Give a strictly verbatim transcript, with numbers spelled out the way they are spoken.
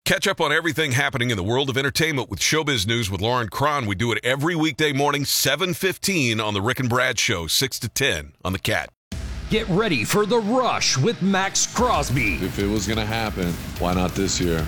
Catch up on everything happening in the world of entertainment with Showbiz News with Lauren Cron. We do it every weekday morning, seven fifteen on the Rick and Brad Show, six to ten on the Cat. Get ready for The Rush with Max Crosby. If it was going to happen, why not this year?